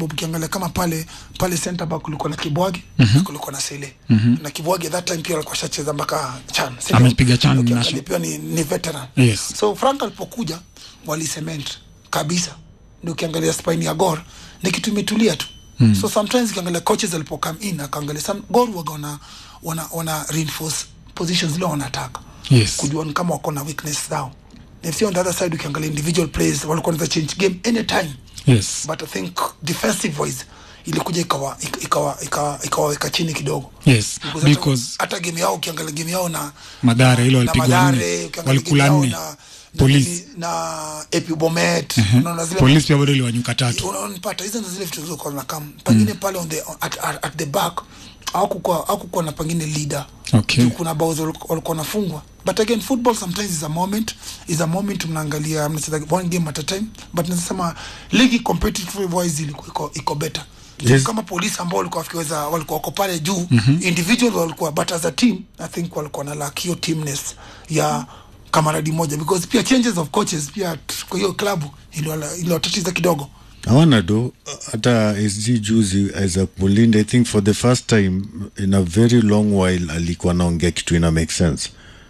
sababu kiangalia kama pale center back kulikuwa na Kibwagi kulikuwa na Sele na Kibwagi that time pia alikuwa shacheza mpaka CHAN amepiga CHAN national pia ni veteran. So Frank alipokuja wali cement kabisa, ndio kiangalia spine ya Gor ni kitu imetulia tu. So sometimes kiangalia coaches alipo come in akaangalia some Gor wana reinforce positions zile wanataka kujua kama wako na weakness zao. If you on the other side ukiangalia individual players walikuwa wanaweza change game anytime. But I think defensive wise ilikuja ikawaweka chini kidogo. Because hata game yao ukiangalia game yao na Madare ile walipigwa walikula 4 Police na Epibomet unaona zile Police pia bado waliwanyuka 3. Unaonipata hizo zile vitu zilizo kwa kama pengine pale on the at the back hakukuwa na pengine leader. Kuna baadhi walikuwa nafungwa. But again football sometimes is a moment mnaangalia mnacheza one game at a time, but nasema ligi competitive wise iko better. Kama Police ambao walikuwa wako pale juu individual walikuwa, but as a team I think walikuwa na lack hiyo teamness ya kamaradi moja, because pia changes of coaches pia kwa hiyo club ile tatizo kidogo. I wanna do hata SG juzi as a Poland, I think for the first time in a very long while alikuwa naongea kitu ina make sense.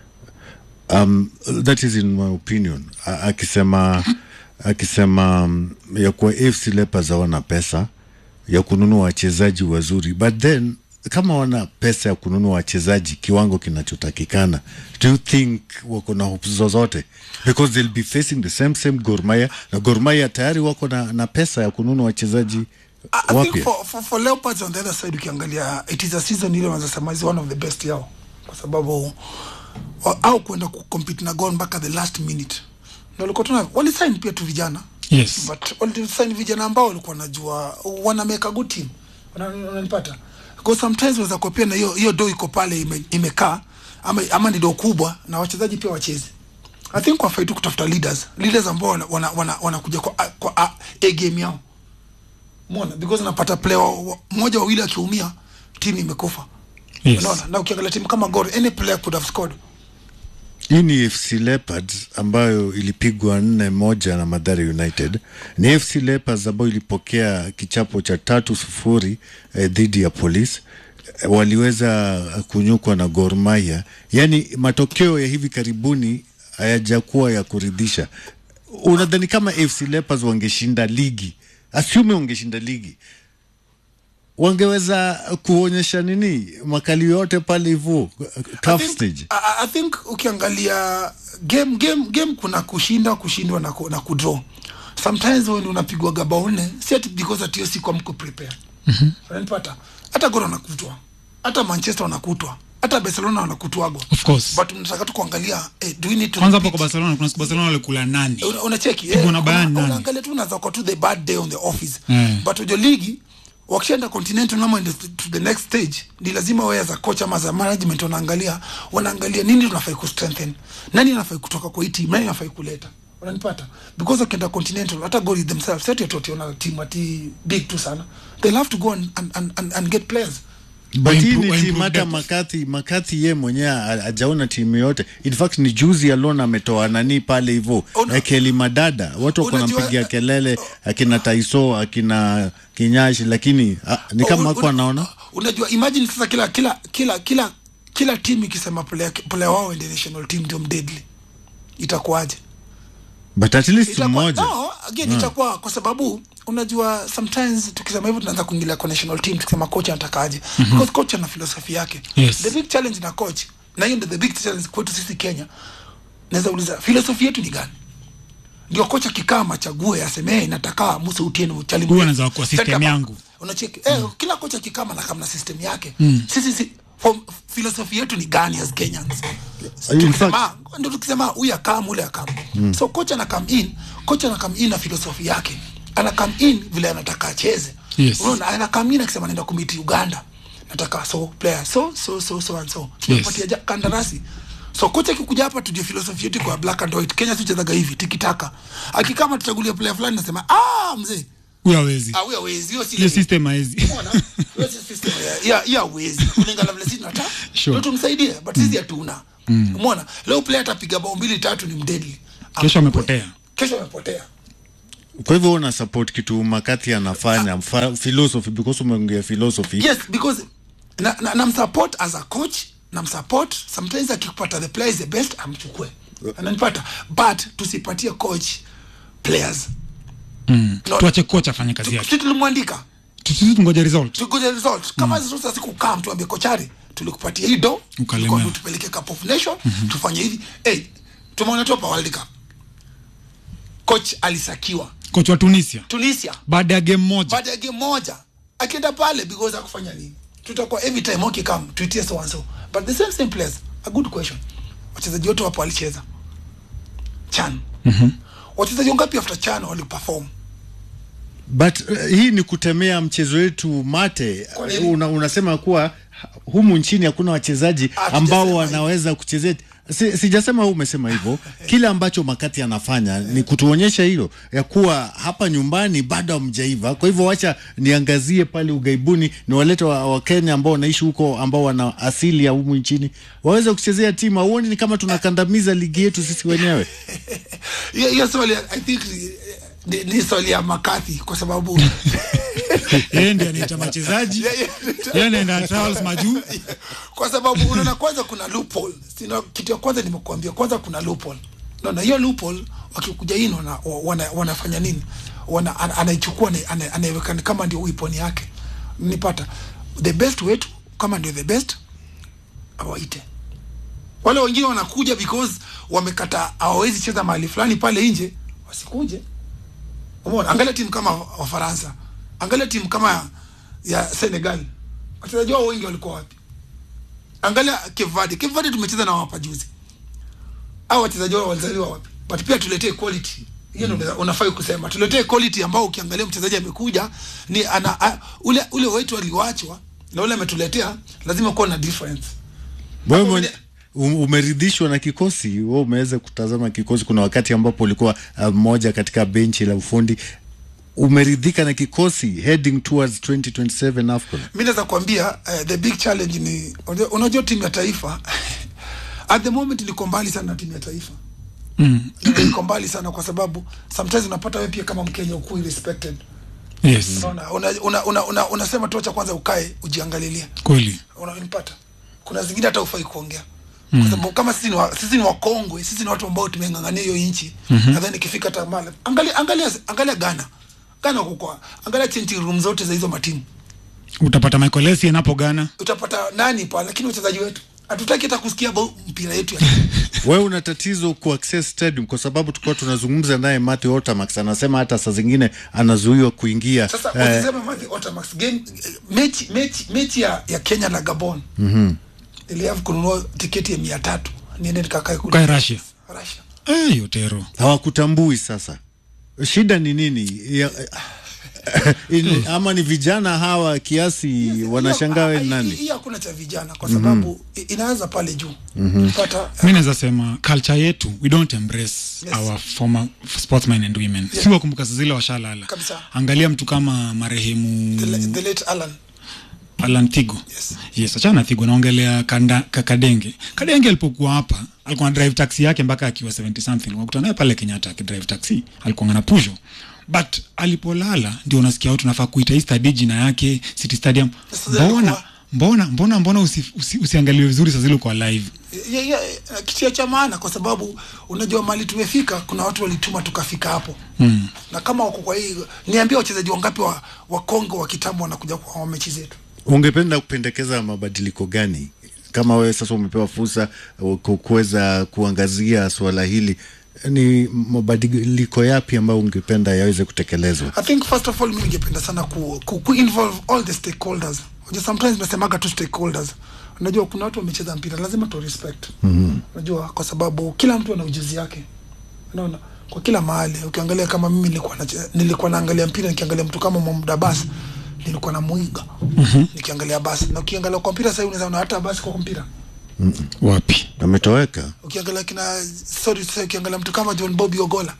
That is in my opinion. Akisema ya kwa FC Leopards hawana pesa ya kununua wachezaji wazuri, but then kama wana pesa ya kununua wachezaji kiwango kinachotakikana, do you think wako na hopes zozote? Because they'll be facing the same Gor Mahia, na Gor Mahia tayari wako na pesa ya kununua wachezaji wapya. I think for Leopards on the other side ukiangalia it is a season ile wanasema is one of the best yao, kwa sababu au kwenda kucompete na Gor mpaka the last minute. Ndio walikuwa tuna walisign pia tu vijana. But walisign vijana ambao walikuwa wanajua wana make a good team. Unanipata? Because sometimes waweza kopia na hiyo do iko pale imekaa ama ni do kubwa na wachezaji pia wacheze. I think kwa fight kutafuta leaders ambao wanakuja kwa a game yao. Umeona? Because unapata player mmoja wawili akiumia timu imekufa. Unaona? Na ukiangalia timu kama Gor, any player could have scored. Hii ni FC Leopards ambayo ilipigwa 4-1 na Mathare United. Ni FC Leopards ambayo ilipokea kichapo cha 3-0 dhidi ya Police. Waliweza kunyukwa na Gor Mahia. Yani matokeo ya hivi karibuni hayajakuwa ya kuridhisha. Unadhani kama FC Leopards wangeshinda ligi, assume wangeshinda ligi, wangeweza kuonyesha nini makali yote pale hivyo tough stage? I think ukiangalia game kuna kushindwa na kudraw. Sometimes when unapigwa gaba 4 si ati because ati si kwa mko prepare. Unanipata? Hata Gor wanakutwa, hata Manchester wanakutwa, hata Barcelona wanakutwagwa. Of course. But tunataka tu kuangalia do we need to kwanza hapo kwa Barcelona, kuna Barcelona walikula nani? Unacheki unaangalia tu unaweza kwa to the bad day on the office. But ujo ligi wakishaenda continental na to the next stage ni lazima wewe as a coach ama as a management wanaangalia nini tunafai ku strengthen, nani anafai kutoka kwa hii team, nani anafai kuleta. Unanipata? Because wakienda continental hata Gor themselves set yote ona team ati big tu sana, they'll have to go and get players. But hii ni team hata Makati yeye mwenyewe hajaona timu yote. In fact ni juzi alone ametoa nani pale hivyo Kelly Madada, watu wako nampigia kelele akina Taiso akina Kinyashi, lakini ni kama wako anaona. Unajua imagine sasa kila team ikisema player wao in the national team ndio deadly, itakuwaje? But at least mmoja. No, again itakuwa kwa sababu unajua sometimes tukisema hivyo tunaanza kuingilia kwa national team tukisema coach anatakaje. Because coach ana philosophy yake. The big challenge na coach, na hiyo ndio the big challenge kwetu sisi Kenya. Naweza uliza philosophy yetu ni gani? Ndio coach akikaa machague aseme nataka Musa Utieno challenge. Huyu anaweza kuwa system yangu. Unacheki kila coach akikaa na kama system yake. Sisi philosophy yetu ni gani as Kenyans? Ndio tukisema huyu akam ule akam. So coach ana come in na philosophy yake. Ana come in vile anataka acheze. Unaona ana come in akisema naenda kumiti Uganda. Nataka player so and so. Tunapatia kandarasi. So coach akikuja hapa tujue philosophy yetu kwa black and white. Kenya tuchezaga hivi tikitaka. Akikama tutagulia player fulani nasema mzee huyu hawezi. Huyu hawezi. Hiyo system hawezi. Unaona? Hiyo system ya hawezi. Kulingana vile sisi tunataka. Ndio tumsaidie but sisi hatuna. Umeona? Leo player atapiga bao 2-3 ni mdeadly. Kesho amepotea. Kwa hivyo una support kitu Makati anafanya philosophy, because umeongea philosophy. Yes, because na support as a coach, na support sometimes akipata the player is the best amchukue. Ananipata, but tusipatie coach players. Tuache coach afanye kazi yake. Tulimwandika. Tungoje result. Tungoje result. Kama sasa sikukaa mtu ambie kochari, tulikupatia hii do, tupeleke Cup of Nation, tufanye hivi. Tumeona topa World Cup. Coach alisakiwa. Coach wa Tunisia. Baada ya game moja. Akienda pale because hakufanya nini? Tutakuwa every time okay come tuitie so and so. But the same players. A good question. Wachezaji wote wapo walicheza. Chan. Wachezaji wangapi after Chan waliperform? But hii ni kutemea mchezo wetu mate. Unasema kuwa humu nchini hakuna wachezaji ambao wanaweza kuchezea. Sijasema wewe umesema hivyo. Kile ambacho Makati anafanya ni kutuonyesha hilo ya kuwa hapa nyumbani bado hamjaiva. Kwa hivyo wacha niangazie pale ugaibuni, ni waleta wa Kenya ambao wanaishi huko, ambao wana asili ya humu nchini, waweze kuchezea timu. Huoni ni kama tunakandamiza ligi yetu sisi wenyewe? Yes, I think ni swali ya Makati, kwa sababu yeye ndiye anaita wachezaji, yeye anaenda trials majuu, kwa sababu unaona kwanza kuna loophole. Sina kitu ya kwanza nimekuambia, kwanza kuna loophole. Na hiyo loophole wakikuja hino wanafanya nini? Anaichukua anaiweka kama ndio weapon yake. Nipata the best wetu, kama ndio the best awaite. Wale wengine wanakuja because wamekata hawawezi cheza mahali fulani pale nje, wasikuje. Umeona, angalia timu kama wa Faransa, angalia timu kama ya Senegal, wachezaji wao wengi walikuwa wapi? Angalia Cape Verde tumecheza na hapa juzi. Hao wachezaji wao walizaliwa wapi? But pia tuletee quality. Hiyo ndio unafai kusema. Tuletee quality ambao ukiangalia mchezaji amekuja ni ule wetu aliwaachwa na ule ametuletea, lazima kuwa na difference. Wewe umeridhishwa na kikosi? Wewe umeweza kutazama kikosi? Kuna wakati ambapo ulikuwa mmoja katika benchi la ufundi. Umeridhika na kikosi heading towards 2027 AFCON? Mimi naweza kuambia the big challenge ni unajua timu ya taifa at the moment niko mbali sana na timu ya taifa. Niko mbali sana kwa sababu sometimes unapata wewe pia kama Mkenya ukui respected. Yes. Unasema tuacha kwanza ukae ujiangalilie. Kweli. Unanipata? Kuna zingine hata ufai kuongea. Kwa sababu kama sisi ni wakongwe, sisi ni watu ambao tumengangania hiyo nchi. Nadhani ikifika tamala. Angalia Ghana kwa. Angalia changing room zote za hizo matimu. Utapata Michael Essien anapo Ghana. Utapata nani pale, lakini wachezaji wetu hatutaki hata kusikia mpira yetu. Wewe una tatizo ku access stadium, kwa sababu tulikuwa tunazungumza naye Matthew Otamax, anasema hata saa zingine anazuiwa kuingia. Sasa unasema Matthew Otamax game mechi ya Kenya na Gabon. Niliafu kununua tiketi ya 300 niende nikakae kule Russia. Yotero hawakutambui. Sasa shida ni nini? Ama ni vijana hawa kiasi wanashangaa nani? Hii hakuna cha vijana, kwa sababu inaanza pale juu. Mimi naweza sema culture yetu, we don't embrace our former sportsmen and women. Si wakumbuka zile washalala. Angalia mtu kama marehemu the late Alan Thigo. Yes, achana Thigo, naongelea Kadenge. Kadenge alipokuwa hapa, alikuwa na drive taxi yake mpaka akiwa 70 something. Wakutana naye pale Kenyatta akidrive taxi. Alikuwa na Peugeot. But alipolala ndio unasikia watu nafaa kuita hii stadium jina yake City Stadium. Mbona usiangalie vizuri sasa zile kwa live? Kitu cha maana, kwa sababu unajua mali tumefika, kuna watu walituma tukafika hapo. Na kama wako kwa hii, niambie wachezaji wangapi wa Kongo wa kitambo wanakuja kwa mechi zetu? Ungependa kupendekeza mabadiliko gani kama wewe sasa umepewa fursa kuweza kuangazia swala hili? Ni mabadiliko yapi ambayo ungependa yaweze kutekelezwa? I think first of all mimi ningependa sana ku involve all the stakeholders. Sometimes nasemaga tu stakeholders. Unajua kuna watu wamecheza mpira, lazima tu respect. Unajua kwa sababu kila mtu ana ujuzi yake. Unaona? Kwa kila mahali ukiangalia, kama mimi nilikuwa naangalia mpira, nikiangalia mtu kama Mohamed Abbas nilikuwa na muiga. Nikiangalia basi, na ukiangalia kwa mpira sasa unaweza hata basi kwa mpira. Wapi? Ametoweka. Ukiangalia ukiangalia mtu kama John Bobby Ogola.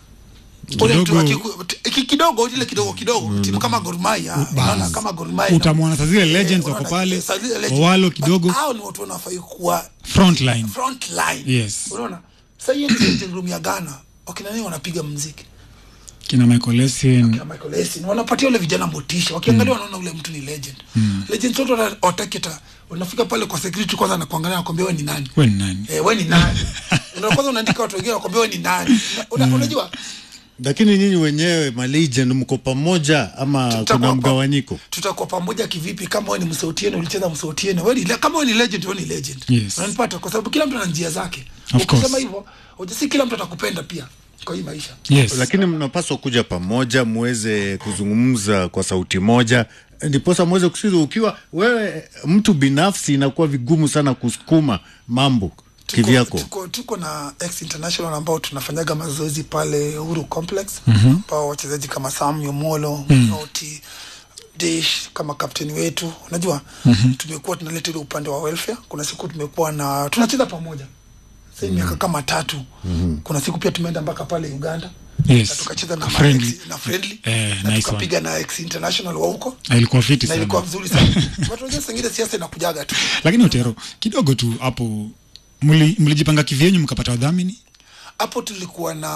Kidogo timu kama Gor Mahia, unaona kama Gor Mahia. Utamwona sasa zile legends wako pale. Walo kidogo. Hao ni watu wanafai kuwa front line. Yes. Unaona? Sasa hiyo ni room ya Ghana. Wakina nani wanapiga muziki? kina Michael Essien wanapatia wale vijana motisha, wakiangalia wanaona ule mtu ni legend. Legend wote watakita, unafika pale kwa security kwanza na kuangalia nakwambia wewe ni nani? Wewe ni nani? Kwanza unaandika watu wengine wakwambia wewe ni nani? Unajua? Lakini nyinyi wenyewe legend mko pamoja ama kuna mgawanyiko? Tutakuwa pamoja kivipi kama wewe ni Msautieni, ulicheza Msautieni? Kama wewe ni legend, wewe ni legend. Yes. Unanipata? Kwa sababu kila mtu ana njia zake. Ukisema hivyo, si kila mtu atakupenda pia kwa hii maisha. Yes. Lakini mnapaswa kuja pamoja muweze kuzungumza kwa sauti moja, ndiposa muweze kusikiza. Ukiwa wewe mtu binafsi inakuwa vigumu sana kusukuma mambo kivyako. Tuko na X International ambao tunafanyaga mazoezi pale Uhuru Complex, ambao wachezaji kama Sam Yomolo, Noti Dish kama kapteni wetu, unajua tumekuwa tunaleta ile upande wa welfare. Kuna siku tumekuwa na tunacheza pamoja sasa miaka kama 3. Kuna siku pia tumeenda mpaka pale Uganda. Yes. Na tukacheza na friendly. Na nice tukapiga na X International wa huko. Ilikuwa fiti sana. Ilikuwa mzuri sana. Watu wengi sengine siasa inakujaga tu. Lakini Otero kidogo tu hapo mlijipanga kivyenyu mkapata wadhamini? Hapo tulikuwa na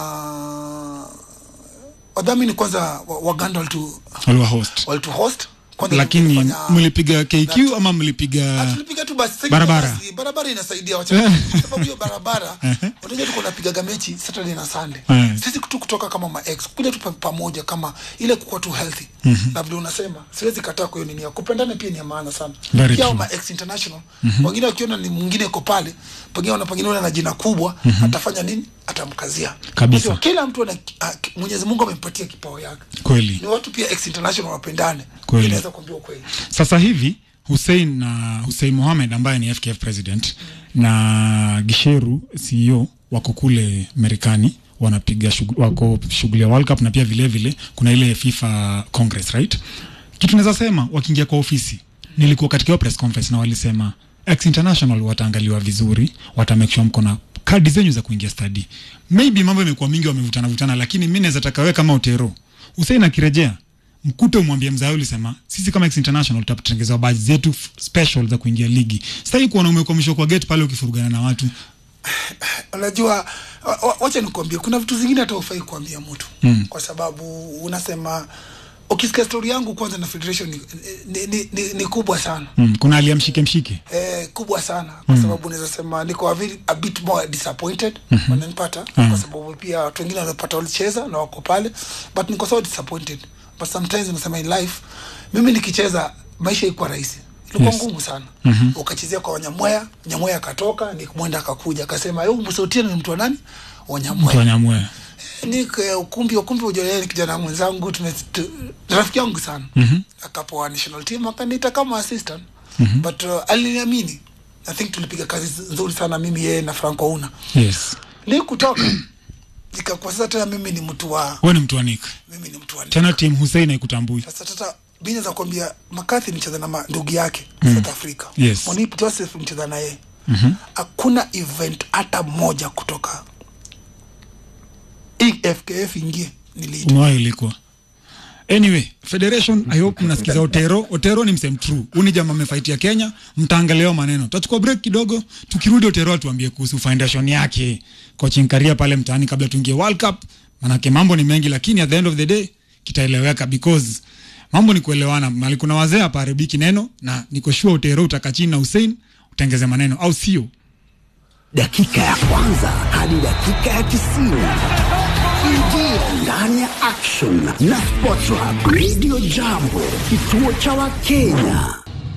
wadhamini kwanza Waganda walitu host. Lakini mlipiga KQ ama mlipiga tulipiga tu basi barabara inasaidia wacha sababu hiyo barabara unajua tuko napiga mechi Saturday na Sunday. Sisi kutoka kama ma ex kuja tu pamoja kama ile kuwa tu healthy. Na vile unasema siwezi kataa kwa hiyo nini ya kupendana pia ni ya maana sana. Pia ma ex international wengine wakiona ni mwingine yuko pale pengine na jina kubwa atafanya nini? Atamkazia kabisa. Kila mtu ana Mwenyezi Mungu amempatia kipawa yake. Kweli. Ni watu pia ex international wapendane. Inaweza kuambia ukweli. Sasa hivi Hussein Mohamed ambaye ni FKF president na Gisheru CEO wako kule Marekani wanapiga shughuli ya World Cup, na pia vile kuna ile FIFA Congress, right? Kitu naweza sema wakiingia kwa ofisi, nilikuwa katika press conference na walisema X International wataangaliwa vizuri, make sure mko na kadi zenyu za kuingia study. Maybe mambo yamekuwa mingi wamevutana, lakini mimi naweza taka wewe kama Otero Hussein akirejea mkute umwambie mzao ulisema sisi kama X International tutatengeneza badge zetu special za kuingia ligi. Sasa kuona umekomishwa kwa gate pale ukifurugana na watu. Unajua wacha nikwambie kuna vitu zingine hata ufai kuambia mtu. Kwa sababu unasema ukisikia story yangu kwanza na federation ni kubwa sana. Kuna aliyamshike kubwa sana kwa sababu unaweza sema niko a bit more disappointed wananipata kwa sababu pia watu wengine wanapata walicheza na wako pale, but niko so disappointed. But sometimes unasema in life mimi nikicheza maisha iko rahisi. Ilikuwa ngumu sana. Ukachezea kwa Wanyamwea akatoka, nikamwenda akakuja akasema yeye Msautieni ni mtu wa nani? Wanyamwea. Ukumbi ujole kijana mwenzangu rafiki yangu sana. Akapoa national team akaniita kama assistant. But aliniamini. I think tulipiga kazi nzuri sana mimi yeye na Franco Una. Yes. Kutoka kwa sasa tena mimi ni mtu wa wewe ni mtu wa Nick. Mimi ni mtu wa Nick. Tena team Hussein haikutambui. Sasa bina za kuambia McCarthy nicheza na ndugu yake South Africa. Yes. Monipe Joseph nicheza na yeye. Hakuna event hata moja kutoka FKF ingie niliita. Mwa ilikuwa. Anyway, Federation, I hope mnasikiza Otero ni msem true. Uni jamaa amefightia Kenya, mtaangalia maneno. Tutachukua break kidogo, tukirudi Otero atuambie kuhusu foundation yake, coaching career pale mtaani kabla tuingie World Cup. Manake mambo ni mengi, lakini at the end of the day kitaeleweka because mambo ni kuelewana. Mali kuna wazee hapa haribiki neno, na niko sure Otero utakaa chini na Hussein utengeze maneno au sio? Dakika ya kwanza hadi dakika ya 90. Ingia ndani ya action na Sports Hub Radio Jambo, kituo cha Wakenya.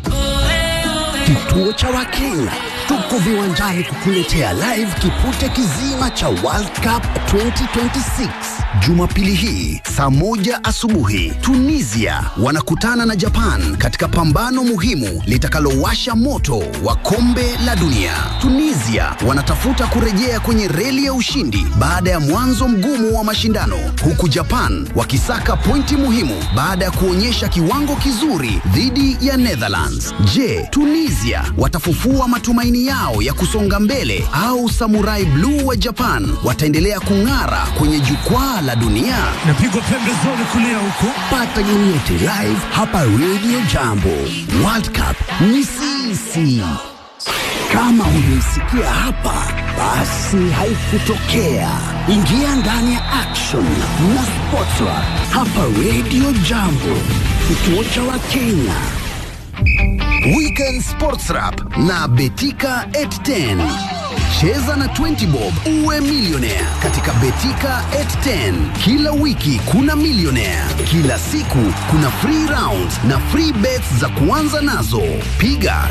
Kituo cha Wakenya. Tuko viwanjani kukuletea live kipute kizima cha World Cup 2026. Jumapili hii saa 1 asubuhi Tunisia wanakutana na Japan katika pambano muhimu litakalowasha moto wa kombe la dunia. Tunisia wanatafuta kurejea kwenye reli ya ushindi baada ya mwanzo mgumu wa mashindano, huku Japan wakisaka pointi muhimu baada ya kuonyesha kiwango kizuri dhidi ya Netherlands. Je, Tunisia watafufua matumaini yao ya kusonga mbele au Samurai Blue wa Japan wataendelea kung'ara kwenye jukwaa la dunia? Napigwa pembezoni kulia huko. Pata game yote live hapa Radio Jambo. World Cup ni sisi. Kama hujaisikia hapa, basi haikutokea. Ingia ndani ya Action na Sportsra hapa Radio Jambo, kituo cha Wakenya. Weekend Sports Rap na Betika 810. Cheza na 20 bob uwe millionaire katika Betika 810. Kila wiki kuna millionaire, kila siku kuna free rounds na free bets za kuanza nazo. Piga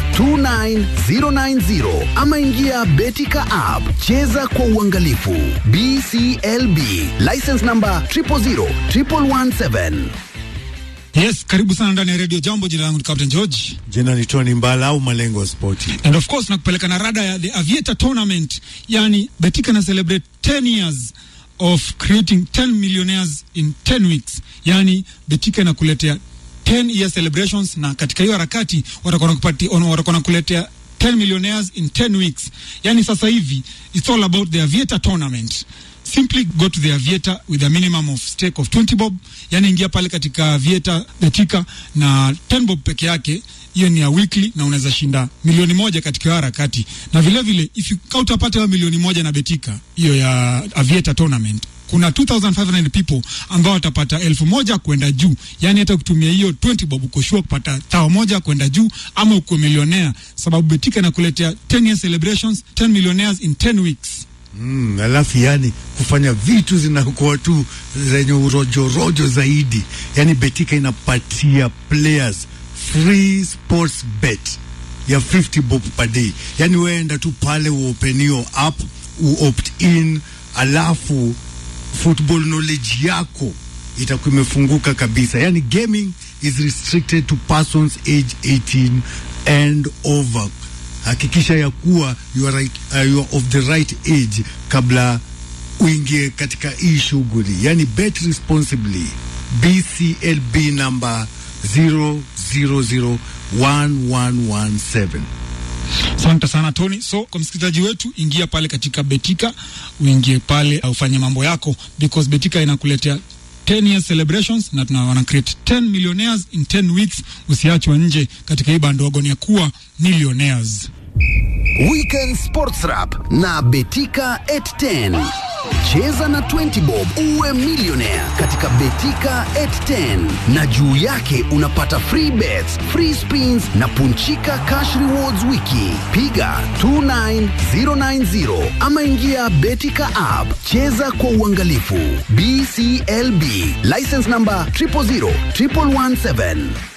29090 ama ingia Betika app. Cheza kwa uangalifu. BCLB license number 000117. Yes, karibu sana ndani ya Radio Jambo. Jina langu ni Captain George. Jina ni Tony Mbala au Malengo Sporti. And of course nakupeleka na rada ya the Aviator Tournament. Yani Betika na celebrate 10 years of creating 10 millionaires in 10 weeks. Yani Betika na kuletea 10 year celebrations, na katika hiyo harakati watakuwa nakuletea 10 millionaires in 10 weeks. Yani sasa hivi it's all about the Aviator Tournament. Simply go to the Aviator with a minimum of stake of 20 bob. Yani ingia pale katika Aviator Betika na 10 bob peke yake. Hiyo ni ya weekly na unaweza shinda milioni moja katika harakati. Na vile vile if you utapata milioni moja na Betika hiyo ya Aviator Tournament, kuna 2500 people ambao watapata 1000 kwenda juu. Yani hata ukitumia hiyo 20 bob uko sure kupata 1000 kwenda juu ama uko millionaire, sababu Betika inakuletea 10 year celebrations, 10 millionaires in 10 weeks. Alafu yani kufanya vitu zinakuwa tu zenye rojo zaidi. Yani Betika inapatia players free sports bet ya 50 bob per day. Yani weenda tu pale uopen your app, uopt in, alafu football knowledge yako itakuwa imefunguka kabisa. Yani gaming is restricted to persons age 18 and over. Hakikisha ya kuwa you are of the right age kabla uingie katika hii shughuli. Yani bet responsibly. BCLB number 0001117. Asante sana Tony. So kwa msikilizaji wetu, ingia pale katika Betika, uingie pale ufanye mambo yako, because Betika inakuletea 10 year celebrations na wana create 10 millionaires in 10 weeks. Usiachwe nje katika hii bandwagon ya kuwa millionaires. Weekend Sports Rap na Betika 810. Cheza na 20 bob uwe millionaire katika Betika 810. Na juu yake unapata free bets, free spins na punchika cash rewards wiki. Piga 29090 ama ingia Betika app. Cheza kwa uangalifu. BCLB license number 000117.